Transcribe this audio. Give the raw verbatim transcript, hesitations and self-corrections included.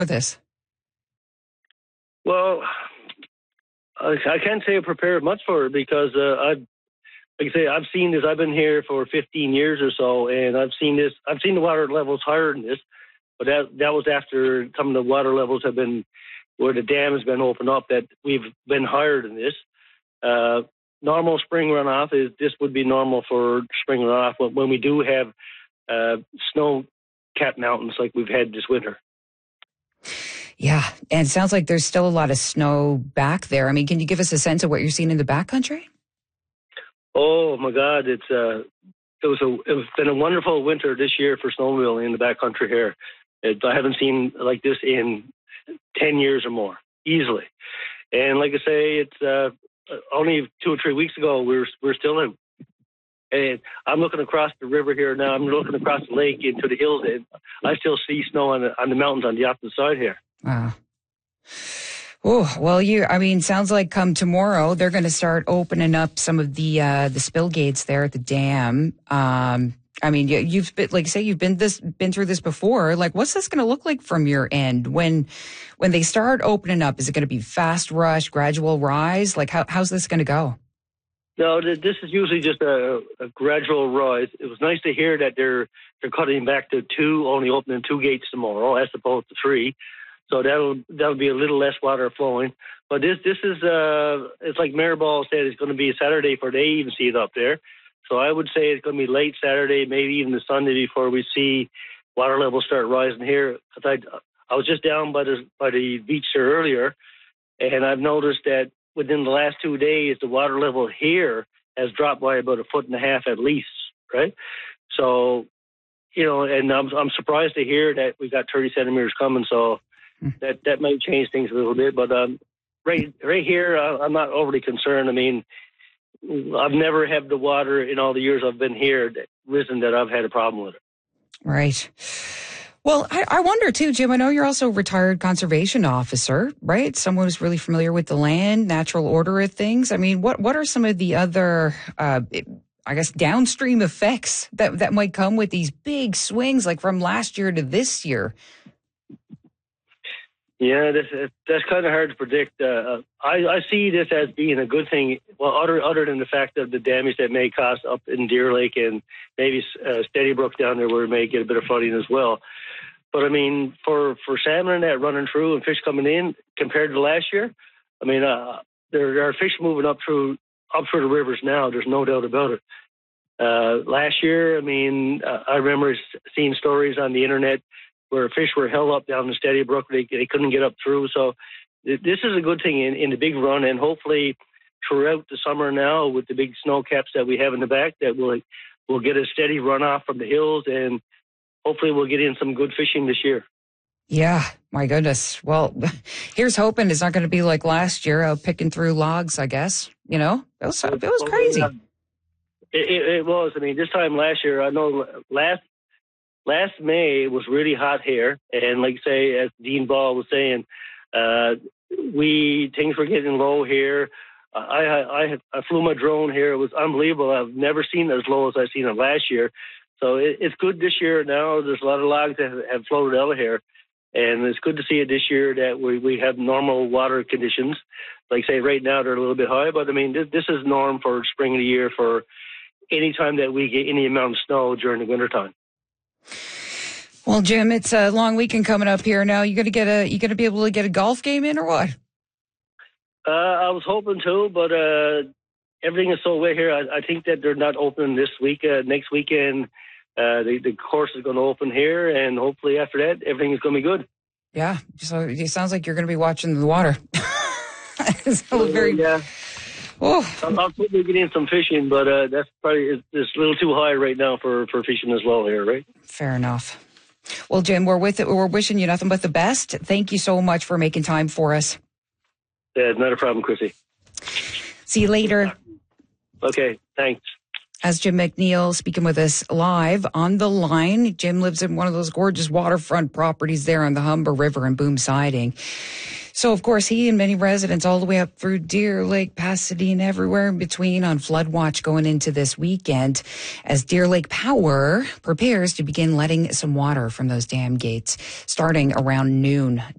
for this? Well, I, I can't say I prepared much for it because uh, I've, like I say, I've seen this. I've been here for fifteen years or so, and I've seen this. I've seen the water levels higher than this, but that that was after some of the water levels have been where the dam has been opened up. That we've been higher than this. Uh, normal spring runoff is this would be normal for spring runoff when, when we do have uh, snow-capped mountains like we've had this winter. Yeah, and it sounds like there's still a lot of snow back there. I mean, can you give us a sense of what you're seeing in the backcountry? Oh my God, it's uh, it was a it's been a wonderful winter this year for snowmobiling in the backcountry here. It, I haven't seen like this in ten years or more, easily. And like I say, it's uh, only two or three weeks ago we were we're still in. And I'm looking across the river here now. I'm looking across the lake into the hills, and I still see snow on the on the mountains on the opposite side here. Wow. Oh, well, you, I mean, sounds like come tomorrow, they're going to start opening up some of the, uh, the spill gates there at the dam. Um, I mean, you, you've been, like, say you've been this, been through this before. Like, what's this going to look like from your end when, when they start opening up? Is it going to be fast rush, gradual rise? Like, how, how's this going to go? No, this is usually just a, a gradual rise. It was nice to hear that they're, they're cutting back to two, only opening two gates tomorrow as opposed to three. So that'll that'll be a little less water flowing. But this this is uh it's like Maribel said, it's going to be a Saturday before they even see it up there. So I would say it's going to be late Saturday, maybe even the Sunday before we see water levels start rising here. Because I I was just down by the by the beach there earlier, and I've noticed that within the last two days the water level here has dropped by about a foot and a half at least. Right, so you know, and I'm I'm surprised to hear that we got thirty centimeters coming. So. That that might change things a little bit, but um, right right here, uh, I'm not overly concerned. I mean, I've never had the water in all the years I've been here that risen that I've had a problem with it. Right. Well, I, I wonder too, Jim, I know you're also a retired conservation officer, right? Someone who's really familiar with the land, natural order of things. I mean, what, what are some of the other, uh, I guess, downstream effects that, that might come with these big swings, like from last year to this year? Yeah, that's, that's kind of hard to predict. Uh, I, I see this as being a good thing, well, other other than the fact of the damage that may cause up in Deer Lake and maybe uh, Steady Brook down there where it may get a bit of flooding as well. But, I mean, for, for salmon and that running through and fish coming in compared to last year, I mean, uh, there, there are fish moving up through up through the rivers now. There's no doubt about it. Uh, last year, I mean, uh, I remember seeing stories on the internet where fish were held up down the Steady Brook. They, they couldn't get up through. So th- this is a good thing in, in the big run, and hopefully throughout the summer now with the big snow caps that we have in the back that we'll, we'll get a steady runoff from the hills, and hopefully we'll get in some good fishing this year. Yeah, my goodness. Well, here's hoping it's not going to be like last year, uh, picking through logs, I guess. You know, it was, it was crazy. It, it, it was. I mean, this time last year, I know last Last May was really hot here, and like say, as Dean Ball was saying, uh, we things were getting low here. I, I I I flew my drone here; it was unbelievable. I've never seen it as low as I've seen it last year. So it, it's good this year. Now there's a lot of logs that have, have floated out of here, and it's good to see it this year that we we have normal water conditions. Like say, right now they're a little bit high, but I mean this, this is norm for spring of the year for any time that we get any amount of snow during the wintertime. Well, Jim, it's a long weekend coming up here now. You gonna get a you gonna be able to get a golf game in or what? Uh, I was hoping to, but uh, everything is so wet here. I, I think that they're not open this week. Uh, next weekend, uh, the, the course is going to open here, and hopefully after that, everything is going to be good. Yeah, so it sounds like you're going to be watching the water. So very. Yeah. Oh. I'll, I'll probably get in some fishing, but uh, that's probably it's, it's a little too high right now for, for fishing as well here, right? Fair enough. Well, Jim, we're with it. We're wishing you nothing but the best. Thank you so much for making time for us. Yeah, not a problem, Chrissy. See you later. Okay, thanks. As Jim McNeil speaking with us live on the line. Jim lives in one of those gorgeous waterfront properties there on the Humber River in Boom Siding. So, of course, he and many residents all the way up through Deer Lake, Pasadena, everywhere in between on flood watch going into this weekend as Deer Lake Power prepares to begin letting some water from those dam gates starting around noon